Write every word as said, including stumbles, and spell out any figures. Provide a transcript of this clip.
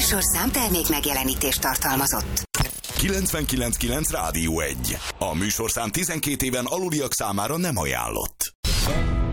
műsorszám termék megjelenítést tartalmazott. kilencvenkilenc kilenc Rádió egy. A műsorszám tizenkét éven aluliak számára nem ajánlott.